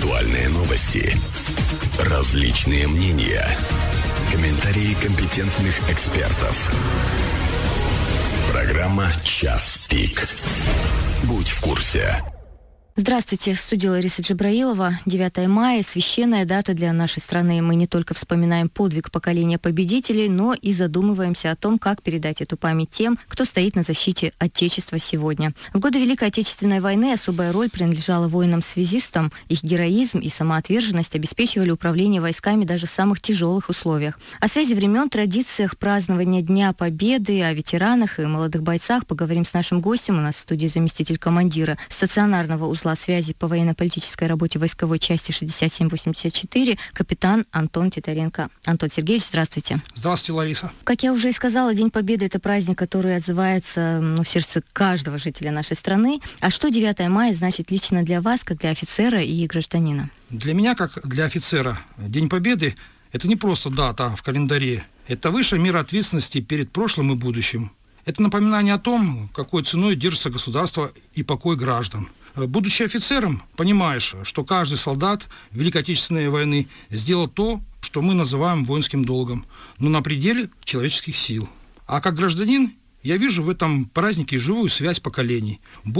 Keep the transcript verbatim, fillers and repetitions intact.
Актуальные новости, различные мнения, комментарии компетентных экспертов. Программа «Час пик». Будь в курсе. Здравствуйте, в студии Лариса Джабраилова. девятое мая – священная дата для нашей страны. Мы не только вспоминаем подвиг поколения победителей, но и задумываемся о том, как передать эту память тем, кто стоит на защите Отечества сегодня. В годы Великой Отечественной войны особая роль принадлежала воинам-связистам. Их героизм и самоотверженность обеспечивали управление войсками даже в самых тяжелых условиях. О связи времен, традициях празднования Дня Победы, о ветеранах и молодых бойцах поговорим с нашим гостем. У нас в студии заместитель командира стационарного узла связи по военно-политической работе войсковой части шестьдесят семь восемьдесят четыре, капитан Антон Титаренко. Антон Сергеевич, здравствуйте. Здравствуйте, Лариса. Как я уже и сказала, День Победы – это праздник, который отзывается ну, в сердце каждого жителя нашей страны. А что девятое мая значит лично для вас, как для офицера и гражданина? Для меня, как для офицера, День Победы – это не просто дата в календаре. Это высшая мера ответственности перед прошлым и будущим. Это напоминание о том, какой ценой держится государство и покой граждан. Будучи офицером, понимаешь, что каждый солдат Великой Отечественной войны сделал то, что мы называем воинским долгом, но на пределе человеческих сил. А как гражданин, я вижу в этом празднике живую связь поколений.